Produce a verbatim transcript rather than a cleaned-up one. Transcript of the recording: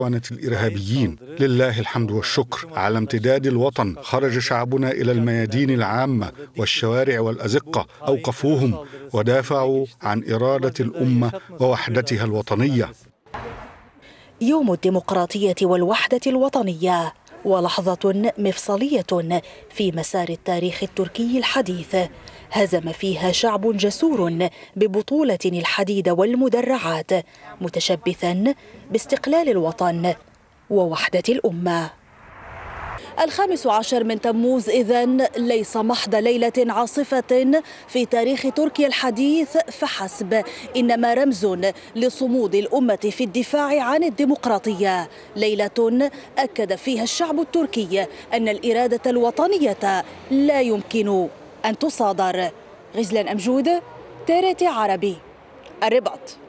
الإرهابيين. لله الحمد والشكر على امتداد الوطن. خرج شعبنا إلى الميادين العامة والشوارع والأزقة، أوقفوهم ودافعوا عن إرادة الأمة ووحدتها الوطنية. يوم الديمقراطية والوحدة الوطنية، ولحظة مفصلية في مسار التاريخ التركي الحديث، هزم فيها شعب جسور ببطولة الحديد والمدرعات، متشبثا باستقلال الوطن ووحدة الأمة. الخامس عشر من تموز إذن ليس محض ليلة عاصفة في تاريخ تركيا الحديث فحسب، إنما رمز لصمود الأمة في الدفاع عن الديمقراطية، ليلة أكد فيها الشعب التركي أن الإرادة الوطنية لا يمكن أن تصادر. غزلان أمجود، تي آر تي عربي، الرباط.